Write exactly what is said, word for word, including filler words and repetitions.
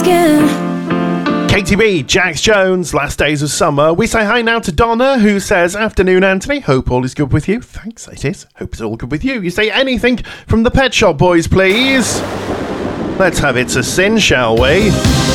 skin. Katie B, Jax Jones, Last Days of Summer. We say hi now to Donna, who says, afternoon, Anthony. Hope all is good with you. Thanks, it is. Hope it's all good with you. You say anything from the Pet Shop Boys, please. Let's have It's a Sin, shall we?